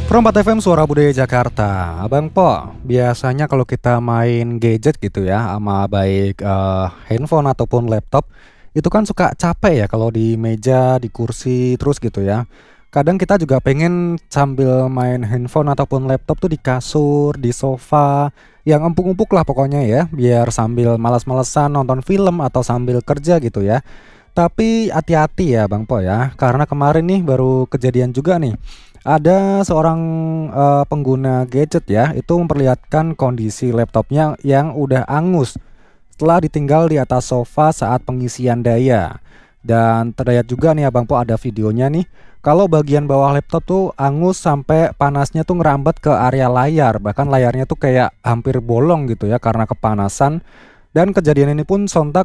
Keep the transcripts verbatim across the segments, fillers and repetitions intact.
Pro empat F M Suara Budaya Jakarta. Abang Po, biasanya kalau kita main gadget gitu ya, sama baik eh, handphone ataupun laptop, itu kan suka capek ya kalau di meja, di kursi terus gitu ya. Kadang kita juga pengen sambil main handphone ataupun laptop tuh di kasur, di sofa, yang empuk-empuk lah pokoknya ya, biar sambil malas-malesan nonton film atau sambil kerja gitu ya. Tapi hati-hati ya Bang Po ya, karena kemarin nih baru kejadian juga nih. Ada seorang eh, pengguna gadget ya, itu memperlihatkan kondisi laptopnya yang udah angus setelah ditinggal di atas sofa saat pengisian daya. Dan terlihat juga nih Abang Po ada videonya nih, kalau bagian bawah laptop tuh angus sampai panasnya tuh ngerambat ke area layar, bahkan layarnya tuh kayak hampir bolong gitu ya karena kepanasan. Dan kejadian ini pun sontak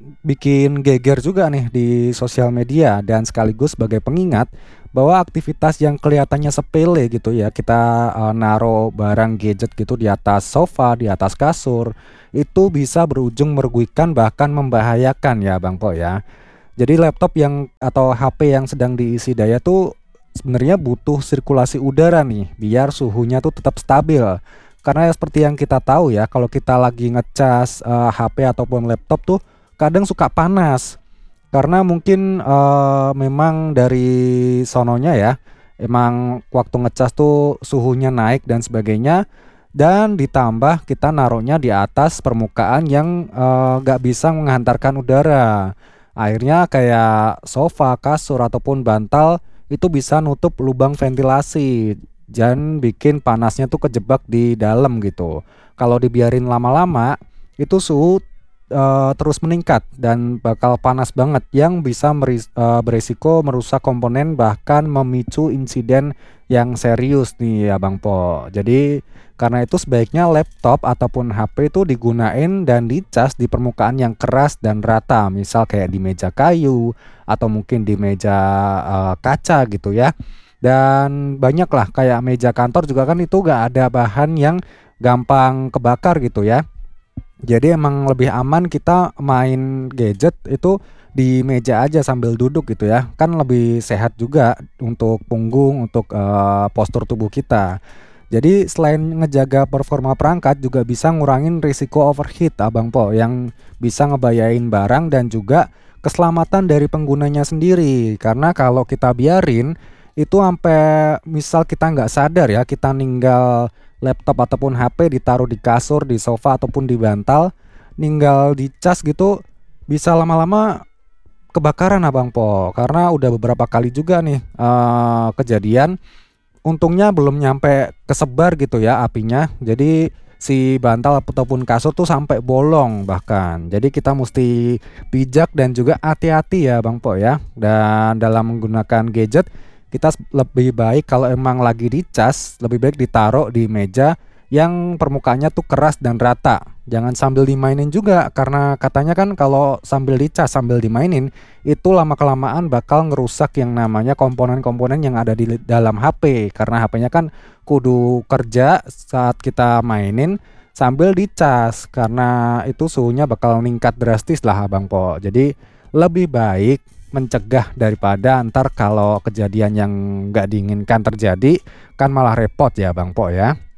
bikin geger juga nih di sosial media, dan sekaligus sebagai pengingat bahwa aktivitas yang kelihatannya sepele gitu ya, kita uh, naruh barang gadget gitu di atas sofa, di atas kasur, itu bisa berujung merugikan bahkan membahayakan ya Bang Po ya. Jadi laptop yang atau H P yang sedang diisi daya tuh sebenarnya butuh sirkulasi udara nih biar suhunya tuh tetap stabil. Karena ya seperti yang kita tahu ya, kalau kita lagi ngecas uh, H P ataupun laptop tuh kadang suka panas. Karena mungkin eh, memang dari sononya ya, emang waktu ngecas tuh suhunya naik dan sebagainya, dan ditambah kita naruhnya di atas permukaan yang eh, gak bisa menghantarkan udara. Akhirnya kayak sofa, kasur ataupun bantal itu bisa nutup lubang ventilasi dan bikin panasnya tuh kejebak di dalam gitu. Kalau dibiarin lama-lama itu suhu eh, terus meningkat dan bakal panas banget yang bisa meris- eh, berisiko merusak komponen bahkan memicu insiden yang serius nih ya Bang Po. Jadi karena itu sebaiknya laptop ataupun H P itu digunain dan dicas di permukaan yang keras dan rata, misal kayak di meja kayu atau mungkin di meja eh, kaca gitu ya. Dan banyak lah kayak meja kantor juga kan itu gak ada bahan yang gampang kebakar gitu ya. Jadi emang lebih aman kita main gadget itu di meja aja sambil duduk gitu ya. Kan lebih sehat juga untuk punggung, untuk eh, postur tubuh kita. Jadi selain ngejaga performa perangkat juga bisa ngurangin risiko overheat Abang Po, yang bisa ngebayain barang dan juga keselamatan dari penggunanya sendiri. Karena kalau kita biarin itu sampai misal kita nggak sadar ya, kita ninggal laptop ataupun H P ditaruh di kasur, di sofa ataupun di bantal, ninggal dicas gitu, bisa lama-lama kebakaran Abang Po. Karena udah beberapa kali juga nih eh, kejadian. Untungnya belum nyampe kesebar gitu ya apinya. Jadi si bantal ataupun kasur tuh sampai bolong bahkan. Jadi kita mesti bijak dan juga hati-hati ya Bang Po ya. Dan dalam menggunakan gadget kita lebih baik kalau emang lagi dicas, lebih baik ditaruh di meja yang permukaannya tuh keras dan rata. Jangan sambil dimainin juga, karena katanya kan kalau sambil dicas sambil dimainin itu lama kelamaan bakal ngerusak yang namanya komponen-komponen yang ada di dalam H P. Karena H P-nya kan kudu kerja saat kita mainin sambil dicas, karena itu suhunya bakal meningkat drastis lah Abang Po. Jadi lebih baik mencegah daripada ntar kalau kejadian yang nggak diinginkan terjadi kan malah repot ya Bang Po ya.